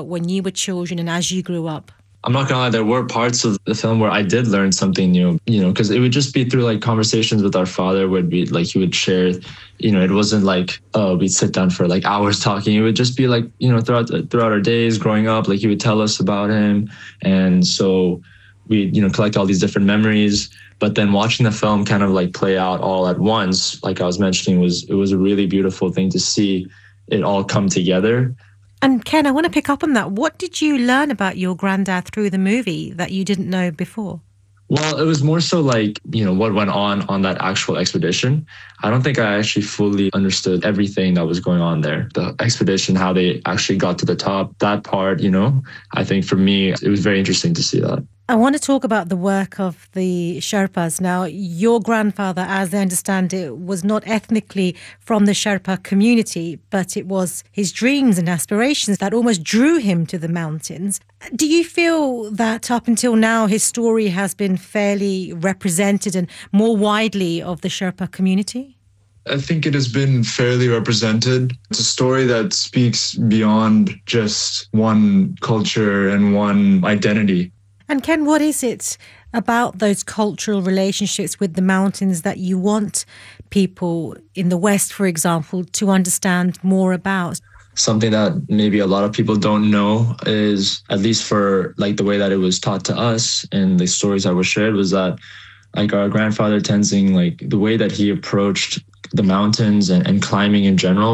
when you were children and as you grew up? I'm not gonna lie, there were parts of the film where I did learn something new, because it would just be through like conversations with our father where we like he would share, it wasn't like, oh, we'd sit down for like hours talking. It would just be like, throughout our days growing up, like he would tell us about him. And so we, collect all these different memories. But then watching the film kind of like play out all at once, like I was mentioning, it was a really beautiful thing to see it all come together. And Ken, I want to pick up on that. What did you learn about your granddad through the movie that you didn't know before? Well, it was more so like, what went on that actual expedition. I don't think I actually fully understood everything that was going on there. The expedition, how they actually got to the top, that part, I think for me, it was very interesting to see that. I want to talk about the work of the Sherpas. Now, your grandfather, as I understand it, was not ethnically from the Sherpa community, but it was his dreams and aspirations that almost drew him to the mountains. Do you feel that up until now his story has been fairly represented and more widely of the Sherpa community? I think it has been fairly represented. It's a story that speaks beyond just one culture and one identity. And Ken, what is it about those cultural relationships with the mountains that you want people in the West, for example, to understand more about? Something that maybe a lot of people don't know is, at least for like the way that it was taught to us and the stories that were shared, was that like our grandfather Tenzing, like the way that he approached the mountains and climbing in general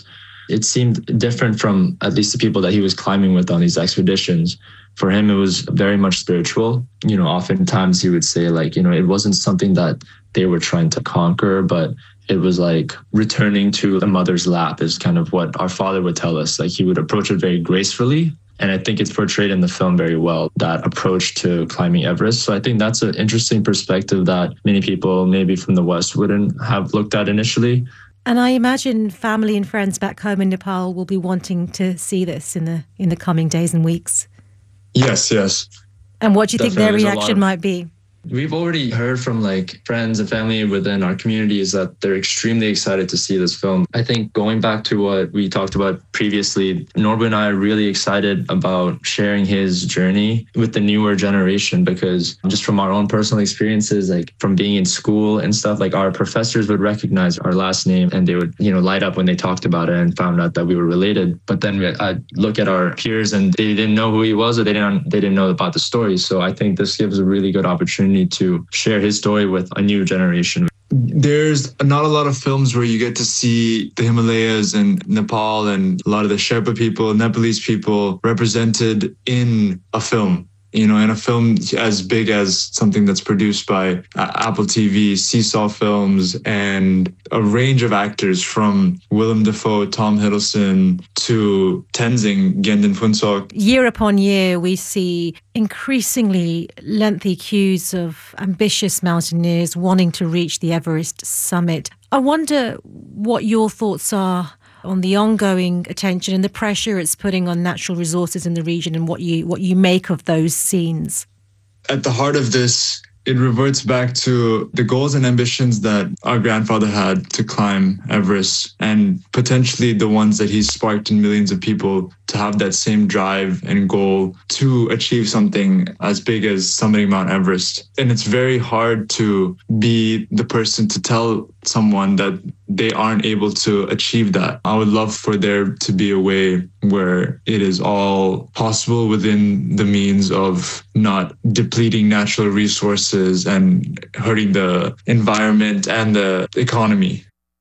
it seemed different from at least the people that he was climbing with on these expeditions. For him, it was very much spiritual. Oftentimes he would say like, it wasn't something that they were trying to conquer, but it was like returning to the mother's lap is kind of what our father would tell us. Like he would approach it very gracefully. And I think it's portrayed in the film very well, that approach to climbing Everest. So I think that's an interesting perspective that many people maybe from the West wouldn't have looked at initially. And I imagine family and friends back home in Nepal will be wanting to see this in the coming days and weeks. Yes. And what do you think their reaction might be? We've already heard from like friends and family within our communities that they're extremely excited to see this film. I think going back to what we talked about previously, Norbu and I are really excited about sharing his journey with the newer generation, because just from our own personal experiences, like from being in school and stuff, like our professors would recognize our last name and they would, light up when they talked about it and found out that we were related. But then I'd look at our peers and they didn't know who he was, or they didn't know about the story. So I think this gives a really good opportunity to share his story with a new generation. There's not a lot of films where you get to see the Himalayas and Nepal and a lot of the Sherpa people, Nepalese people represented in a film. In a film as big as something that's produced by Apple TV, Seesaw Films, and a range of actors from Willem Dafoe, Tom Hiddleston, to Tenzing Gyaltsyn Phuntsok. Year upon year, we see increasingly lengthy queues of ambitious mountaineers wanting to reach the Everest summit. I wonder what your thoughts are on the ongoing attention and the pressure it's putting on natural resources in the region, and what you make of those scenes. At the heart of this, it reverts back to the goals and ambitions that our grandfather had to climb Everest, and potentially the ones that he's sparked in millions of people to have that same drive and goal to achieve something as big as summiting Mount Everest. And it's very hard to be the person to tell someone that they aren't able to achieve that. I would love for there to be a way where it is all possible within the means of not depleting natural resources and hurting the environment and the economy.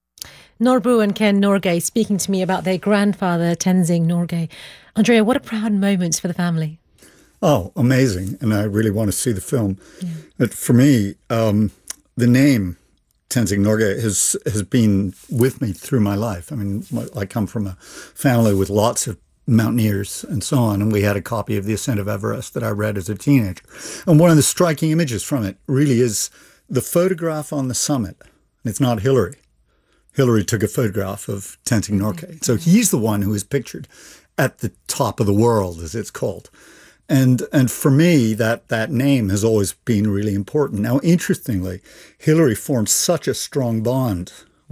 Norbu and Ken Norgay speaking to me about their grandfather, Tenzing Norgay. Andrea, what a proud moment for the family. Oh, amazing. And I really want to see the film. Yeah. But for me, the name Tenzing Norgay has been with me through my life. I mean, I come from a family with lots of mountaineers and so on, and we had a copy of The Ascent of Everest that I read as a teenager. And one of the striking images from it really is the photograph on the summit. It's not Hillary. Hillary took a photograph of Tenzing Norgay. So he's the one who is pictured at the top of the world, as it's called. And for me, that name has always been really important. Now, interestingly, Hillary formed such a strong bond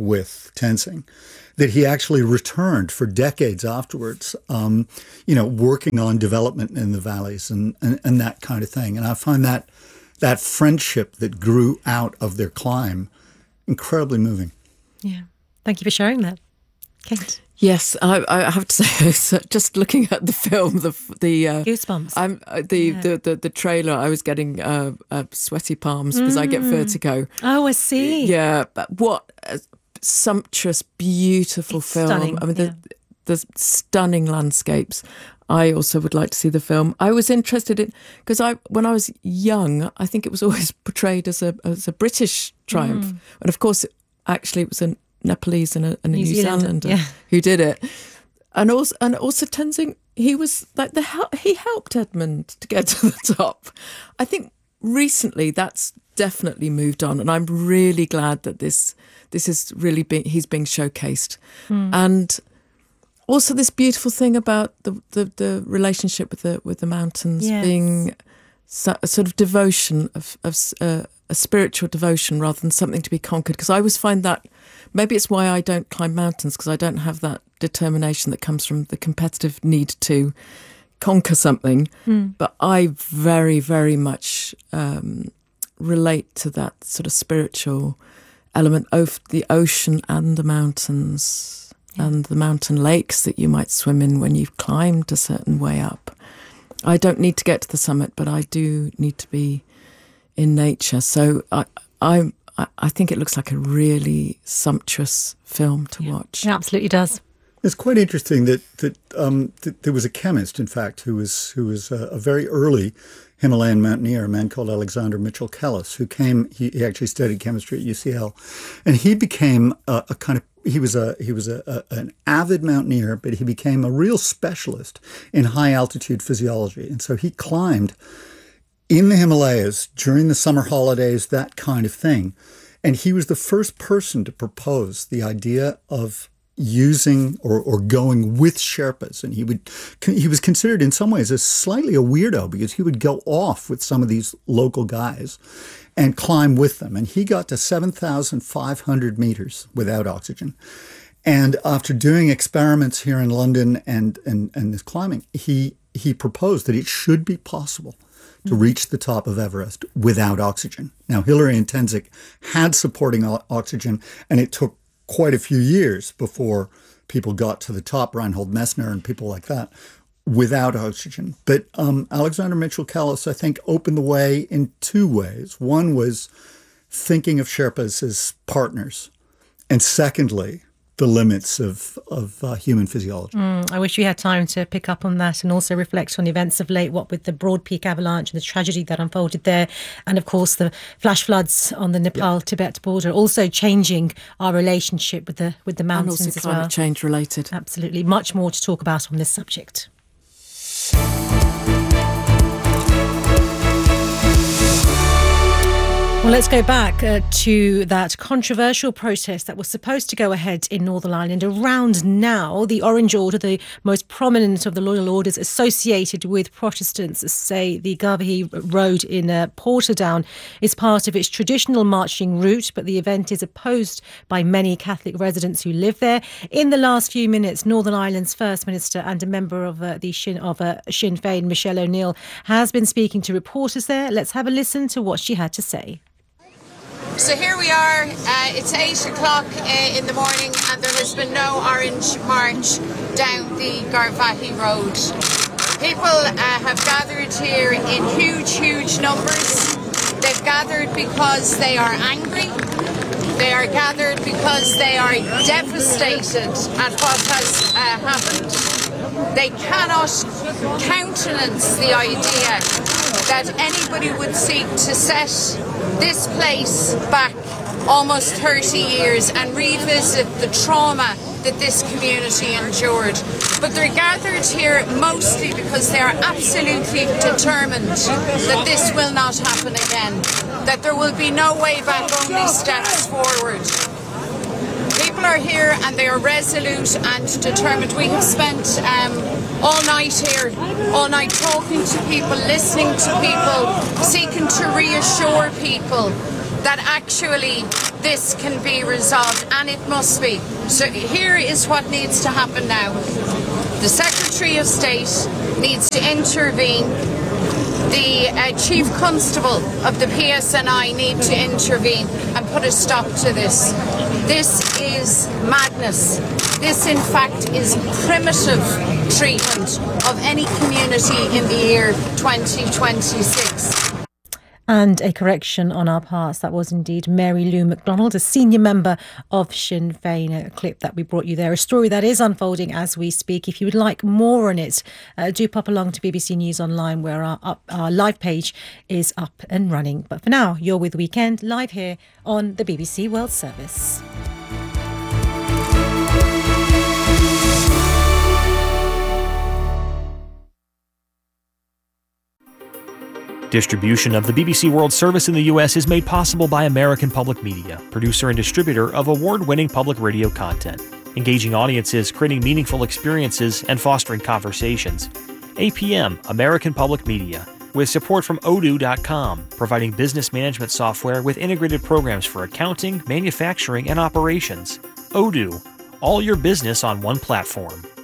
with Tenzing that he actually returned for decades afterwards, working on development in the valleys and that kind of thing. And I find that friendship that grew out of their climb incredibly moving. Yeah. Thank you for sharing that. Kate? Yes, I have to say, just looking at the film, the goosebumps. The trailer, I was getting sweaty palms because I get vertigo. Oh, I see. Yeah, but what a sumptuous, beautiful film. Stunning. I mean, the stunning landscapes. I also would like to see the film. I was interested in, because when I was young, I think it was always portrayed as a British triumph, and of course, actually, it was a Nepalese and a New Zealander who did it, and also Tenzing. He was like he helped Edmund to get to the top. I think recently that's definitely moved on, and I'm really glad that this is really he's being showcased, and also this beautiful thing about the relationship with the mountains being a sort of devotion of a spiritual devotion rather than something to be conquered. Because I always find that maybe it's why I don't climb mountains, because I don't have that determination that comes from the competitive need to conquer something. But I very, very much relate to that sort of spiritual element of the ocean and the mountains and the mountain lakes that you might swim in when you've climbed a certain way up. I don't need to get to the summit, but I do need to be in nature. So I think it looks like a really sumptuous film to watch. It absolutely does. It's quite interesting that there was a chemist, in fact, who was a very early Himalayan mountaineer, a man called Alexander Mitchell Kellis, who came. He actually studied chemistry at UCL, and he became he was an avid mountaineer, but he became a real specialist in high altitude physiology, and so he climbed in the Himalayas during the summer holidays, that kind of thing. And he was the first person to propose the idea of using or going with Sherpas. And he was considered in some ways as slightly a weirdo, because he would go off with some of these local guys and climb with them. And he got to 7,500 meters without oxygen. And after doing experiments here in London and this climbing, he proposed that it should be possible to reach the top of Everest without oxygen. Now, Hilary and Tenzing had supporting oxygen, and it took quite a few years before people got to the top, Reinhold Messner and people like that, without oxygen. But Alexander Mitchell Kellis, I think, opened the way in two ways. One was thinking of Sherpas as partners, and secondly, the limits of human physiology. I wish we had time to pick up on that and also reflect on events of late, what with the Broad Peak avalanche and the tragedy that unfolded there, and of course the flash floods on the Nepal-Tibet border, also changing our relationship with the mountains and also as well. climate change related. Absolutely. Much more to talk about on this subject. Well, let's go back to that controversial protest that was supposed to go ahead in Northern Ireland. Around now, the Orange Order, the most prominent of the loyal orders associated with Protestants, say the Garvaghey Road in Portadown is part of its traditional marching route, but the event is opposed by many Catholic residents who live there. In the last few minutes, Northern Ireland's First Minister and a member of Sinn Féin, Michelle O'Neill, has been speaking to reporters there. Let's have a listen to what she had to say. So here we are, it's 8 o'clock in the morning, and there has been no orange march down the Garvaghey Road. People have gathered here in huge numbers. They've gathered because they are angry. They are gathered because they are devastated at what has happened. They cannot countenance the idea that anybody would seek to set this place back almost 30 years and revisit the trauma that this community endured. But they're gathered here mostly because they are absolutely determined that this will not happen again, that there will be no way back, only steps forward. People are here and they are resolute and determined. We have spent all night here, all night talking to people, listening to people, seeking to reassure people that actually this can be resolved, and it must be. So here is what needs to happen now. The Secretary of State needs to intervene. The Chief Constable of the PSNI need to intervene and put a stop to this. This is madness. This, in fact, is primitive treatment of any community in the year 2026. And a correction on our parts, that was indeed Mary Lou McDonald, a senior member of Sinn Féin, a clip that we brought you there, a story that is unfolding as we speak. If you would like more on it, do pop along to BBC News Online, where our live page is up and running. But for now, you're with Weekend, live here on the BBC World Service. Distribution of the BBC World Service in the U.S. is made possible by American Public Media, producer and distributor of award-winning public radio content, engaging audiences, creating meaningful experiences, and fostering conversations. APM, American Public Media, with support from Odoo.com, providing business management software with integrated programs for accounting, manufacturing, and operations. Odoo, all your business on one platform.